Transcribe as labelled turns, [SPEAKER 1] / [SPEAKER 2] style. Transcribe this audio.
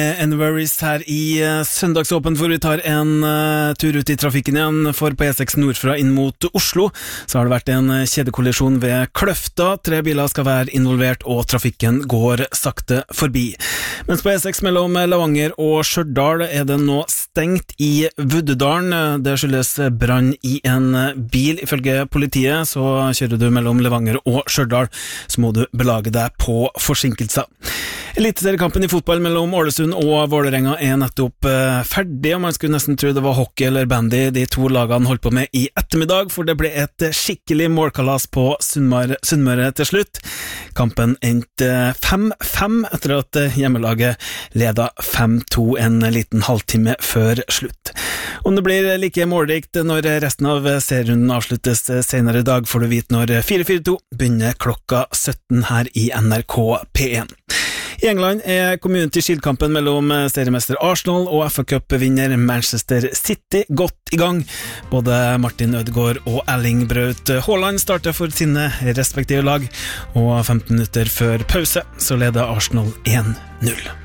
[SPEAKER 1] Enverys her i søndagsåpen, hvor vi tar en tur ut i trafikken igjen. For på E6 nordfra inn mot Oslo så har det vært en kjedekollisjon ved Kløfta. 3 biler skal være involvert, og trafikken går sakte forbi. Mens på E6 mellom Levanger og Stjørdal er det nå stengt i Vuddedalen. Det skyldes brann i en bil. Ifølge politiet så kjører du mellom Levanger og Stjørdal, så må du belage deg på forsinkelser. Eliteseriekampen i fotball mellom Ålesund og Vålerenga er nettopp ferdig, og man skulle nesten tro det var hockey eller bandy de to lagene holdt på med i ettermiddag, for det ble et skikkelig målkalas på Sunnmøre til slutt. Kampen endte 5-5 etter at hjemmelaget ledet 5-2 en liten halvtime før slutt. Om det blir like målrikt når resten av serierunden avsluttes senere i dag, får du vite når 4-4-2 begynner klokka 17 her i NRK P1. I England er Community Shield-kampen mellom seriemester Arsenal og FA-cup-vinner Manchester City godt i gang. Både Martin Ødegaard og Erling Braut Haaland starter for sine respektive lag, og 15 minutter før pause så leder Arsenal 1-0.